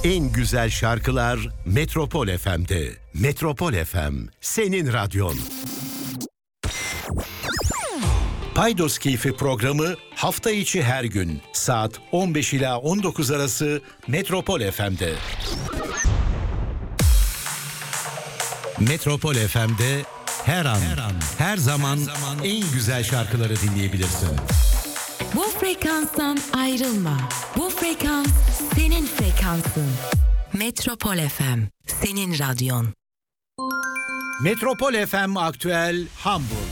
En güzel şarkılar Metropol FM'de. Metropol FM, senin radyon. Paydos Keyfi programı hafta içi her gün saat 15 ila 19 arası Metropol FM'de. Metropol FM'de her an, her zaman en güzel şarkıları dinleyebilirsin. Bu frekanstan ayrılma. Bu frekans senin frekansın. Metropol FM, senin radyon. Metropol FM Aktüel Hamburg.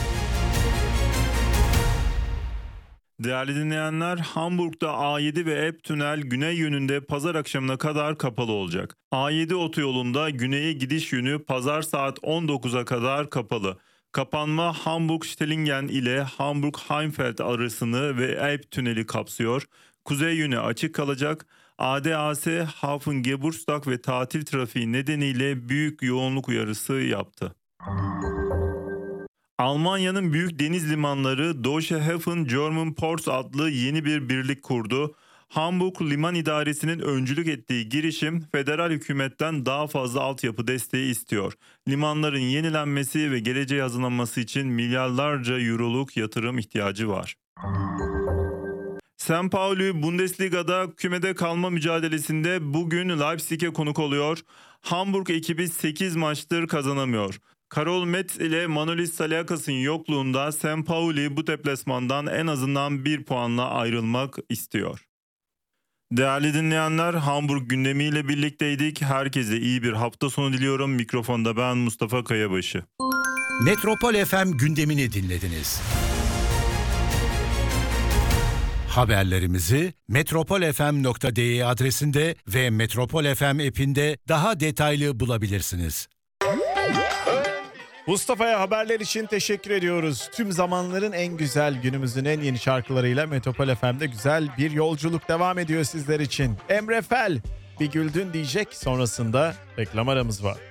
Değerli dinleyenler, Hamburg'da A7 ve Elb Tünel güney yönünde pazar akşamına kadar kapalı olacak. A7 otoyolunda güneye gidiş yönü pazar saat 19'a kadar kapalı. Kapanma Hamburg-Stellingen ile Hamburg-Heimfeld arasını ve Elb Tüneli kapsıyor. Kuzey yönü açık kalacak. ADAS, Hafengeburtstag ve tatil trafiği nedeniyle büyük yoğunluk uyarısı yaptı. Almanya'nın büyük deniz limanları Deutsche Hafen German Ports adlı yeni bir birlik kurdu. Hamburg Liman İdaresi'nin öncülük ettiği girişim federal hükümetten daha fazla altyapı desteği istiyor. Limanların yenilenmesi ve geleceğe hazırlanması için milyarlarca euroluk yatırım ihtiyacı var. St. Pauli Bundesliga'da kümede kalma mücadelesinde bugün Leipzig'e konuk oluyor. Hamburg ekibi 8 maçtır kazanamıyor. Karol Metz ile Manolis Saliakas'ın yokluğunda St. Pauli bu deplasmandan en azından 1 puanla ayrılmak istiyor. Değerli dinleyenler, Hamburg gündemiyle birlikteydik. Herkese iyi bir hafta sonu diliyorum. Mikrofonda ben Mustafa Kayabaşı. Metropol FM gündemini dinlediniz. Haberlerimizi metropolfm.de adresinde ve Metropol FM app'inde daha detaylı bulabilirsiniz. Mustafa'ya haberler için teşekkür ediyoruz. Tüm zamanların en güzel, günümüzün en yeni şarkılarıyla Metropol FM'de güzel bir yolculuk devam ediyor sizler için. Emre Fel, Bir Güldün diyecek, sonrasında reklam aramız var.